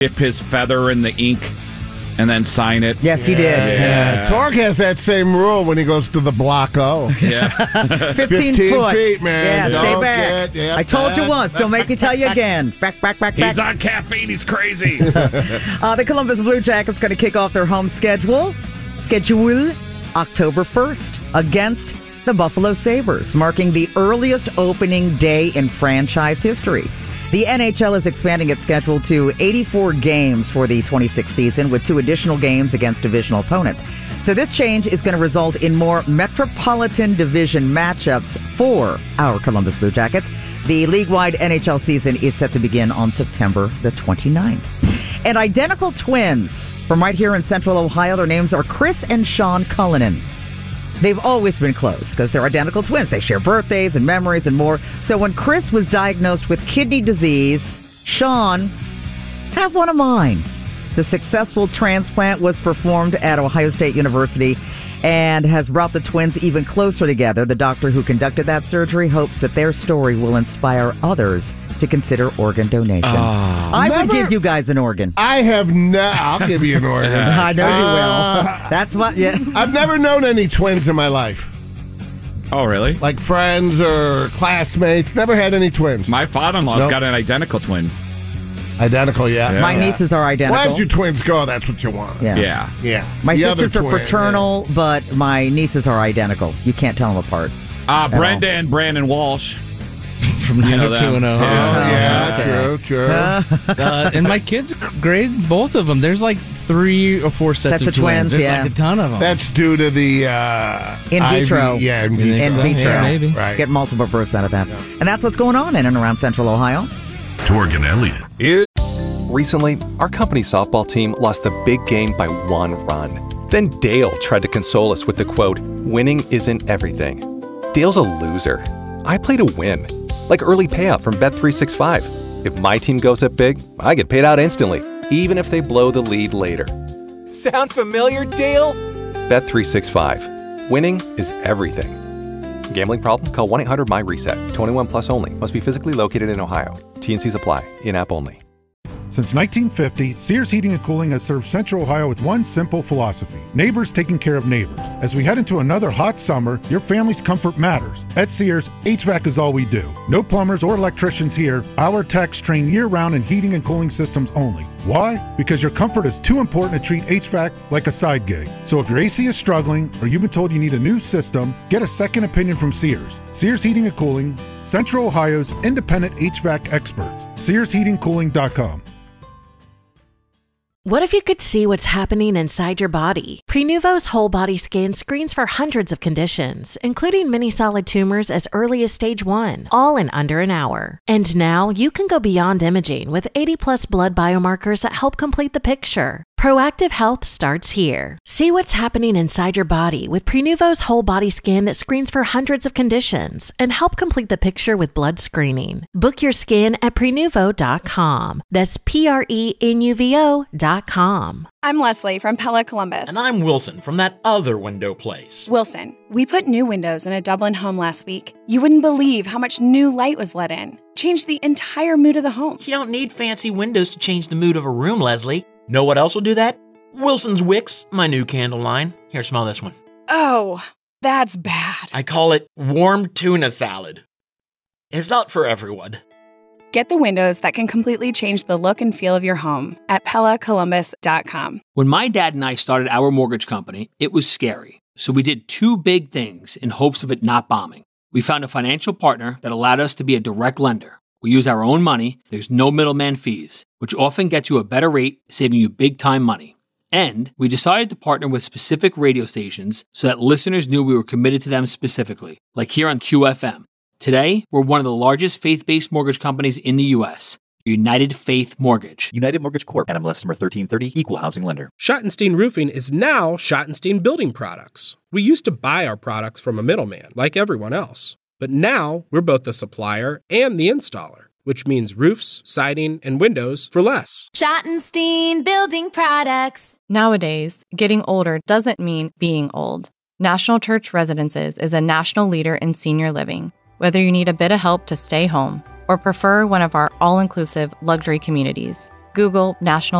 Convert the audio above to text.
dip his feather in the ink and then sign it. Yes, he did. Yeah. Torque has that same rule when he goes to the Block O. Yeah. 15 foot. feet, man. Yeah, stay Don't back. I told you once. Don't make me tell you again. Back. He's on caffeine. He's crazy. The Columbus Blue Jackets going to kick off their home schedule October 1st against the Buffalo Sabres, marking the earliest opening day in franchise history. The NHL is expanding its schedule to 84 games for the 26th season, with 2 additional games against divisional opponents. So this change is going to result in more Metropolitan Division matchups for our Columbus Blue Jackets. The league-wide NHL season is set to begin on September the 29th. And identical twins from right here in Central Ohio, their names are Chris and Sean Cullinan. They've always been close because they're identical twins. They share birthdays and memories and more. So when Chris was diagnosed with kidney disease, Sean, have one of mine. The successful transplant was performed at Ohio State University and has brought the twins even closer together. The doctor who conducted that surgery hopes that their story will inspire others to consider organ donation. I would give you guys an organ. I'll give you an organ. I know you will. That's what. Yeah. I've never known any twins in my life. Oh, really? Like friends or classmates. Never had any twins. My father-in-law's got an identical twin. Identical, yeah. My nieces are identical. Well, as your twins go, that's what you want. Yeah. My The sisters other are twin, fraternal, but my nieces are identical. You can't tell them apart. Brenda and Brandon Walsh. From 90210. True. In my kids' grade, both of them, there's like 3 or 4 sets of twins. There's like a ton of them. That's due to the in vitro. in vitro. Yeah, maybe. Right. Get multiple births out of that. And that's what's going on in and around Central Ohio. Torg and Elliott. Recently, our company softball team lost the big game by 1 run. Then Dale tried to console us with the quote, "Winning isn't everything." Dale's a loser. I play to win. Like early payout from Bet365. If my team goes up big, I get paid out instantly, even if they blow the lead later. Sound familiar, Dale? Bet365. Winning is everything. Gambling problem? Call 1-800-MY-RESET. 21 plus only. Must be physically located in Ohio. T&Cs apply. In-app only. Since 1950, Sears Heating and Cooling has served Central Ohio with one simple philosophy: neighbors taking care of neighbors. As we head into another hot summer, your family's comfort matters. At Sears, HVAC is all we do. No plumbers or electricians here. Our techs train year-round in heating and cooling systems only. Why? Because your comfort is too important to treat HVAC like a side gig. So if your AC is struggling or you've been told you need a new system, get a second opinion from Sears. Sears Heating and Cooling, Central Ohio's independent HVAC experts. SearsHeatingCooling.com. What if you could see what's happening inside your body? Prenuvo's whole body scan screens for hundreds of conditions, including many solid tumors as early as stage 1, all in under an hour. And now you can go beyond imaging with 80+ blood biomarkers that help complete the picture. Proactive health starts here. See what's happening inside your body with Prenuvo's whole body scan that screens for hundreds of conditions and help complete the picture with blood screening. Book your scan at Prenuvo.com. That's Prenuvo.com. I'm Leslie from Pella Columbus. And I'm Wilson from that other window place. Wilson, we put new windows in a Dublin home last week. You wouldn't believe how much new light was let in. Changed the entire mood of the home. You don't need fancy windows to change the mood of a room, Leslie. Know what else will do that? Wilson's Wicks, my new candle line. Here, smell this one. Oh, that's bad. I call it warm tuna salad. It's not for everyone. Get the windows that can completely change the look and feel of your home at PellaColumbus.com. When my dad and I started our mortgage company, it was scary. So we did 2 big things in hopes of it not bombing. We found a financial partner that allowed us to be a direct lender. We use our own money, there's no middleman fees, which often gets you a better rate, saving you big time money. And we decided to partner with specific radio stations so that listeners knew we were committed to them specifically, like here on QFM. Today, we're one of the largest faith-based mortgage companies in the U.S., United Faith Mortgage. United Mortgage Corp. NMLS number 1330, Equal Housing Lender. Schottenstein Roofing is now Schottenstein Building Products. We used to buy our products from a middleman, like everyone else. But now, we're both the supplier and the installer, which means roofs, siding, and windows for less. Schottenstein Building Products. Nowadays, getting older doesn't mean being old. National Church Residences is a national leader in senior living. Whether you need a bit of help to stay home or prefer one of our all-inclusive luxury communities, Google National